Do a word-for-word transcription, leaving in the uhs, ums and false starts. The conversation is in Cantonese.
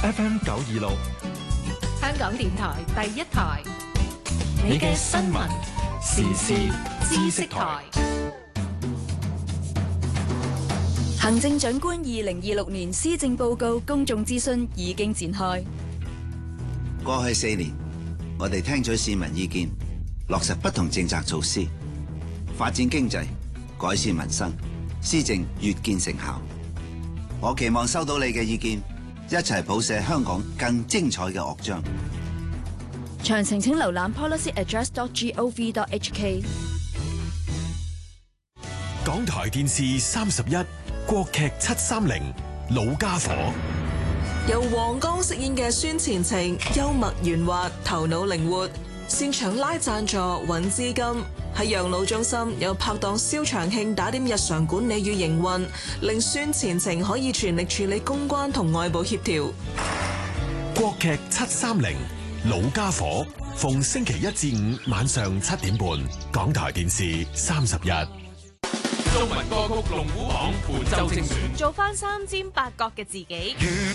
F M 九二六， 香港電台第一台， 你嘅新聞時事知識台。 行政長官二零二六年施政報告公眾諮詢已經展開。 過去四年，我哋聽取市民意見，落實不同政策措施，發展經濟，改善民生，施政越見成效。我期望收到你嘅意見，一齊譜寫香港更精彩嘅樂章。 詳情請瀏覽 policy address dot gov dot h k。 港台電視三十一國劇七三零老家伙， 由黃剛飾演嘅孫前程，幽默圓滑，頭腦靈活，擅長拉贊助揾資金。喺養老中心有拍檔蕭長慶打點日常管理與營運，令孫前程可以全力處理公關同外部協調。 國劇七三零老家伙，逢星期一至五晚上七點半，港台電視三十一。 中文歌曲龍虎榜本周精選， 做翻三尖八角嘅自己。